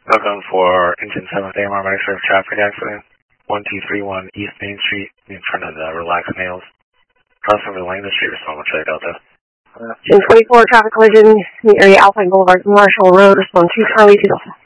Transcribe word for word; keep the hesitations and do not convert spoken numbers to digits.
Welcome for engine seventh A M R Medical traffic accident, one two three one East Main Street, in front of the Relax Nails. Crossing the Lane Street, respond with Charlie Delta. ten twenty-four traffic collision in the area Alpine Boulevard, Marshall Road, respond to Charlie two Delta.